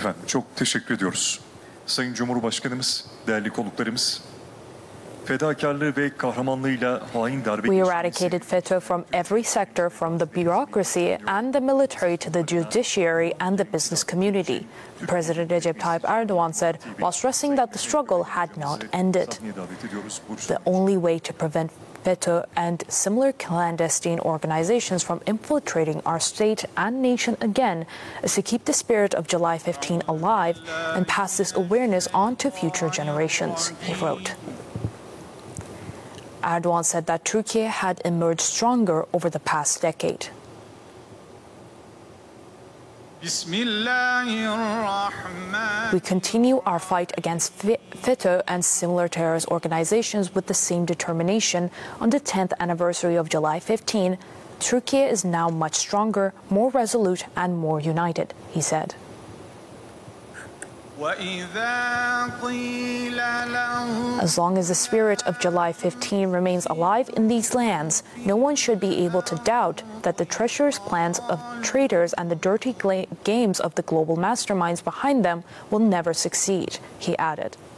Efendim çok teşekkür ediyoruz. Sayın Cumhurbaşkanımız, değerli konuklarımız, fedakarlığı ve kahramanlığıyla hain darbe We eradicated FETÖ from every sector, from the bureaucracy and the military to the judiciary and the business community. President Recep Tayyip Erdogan said, while stressing that the struggle had not ended. The only way to prevent FETÖ and similar clandestine organizations from infiltrating our state and nation again is to keep the spirit of July 15 alive and pass this awareness on to future generations, he wrote. Erdogan said that Turkey had emerged stronger over the past decade. We continue our fight against FETÖ and similar terrorist organizations with the same determination. On the 10th anniversary of July 15, Turkey is now much stronger, more resolute and more united, he said. As long as the spirit of July 15 remains alive in these lands, no one should be able to doubt that the treacherous plans of traitors and the dirty games of the global masterminds behind them will never succeed, he added.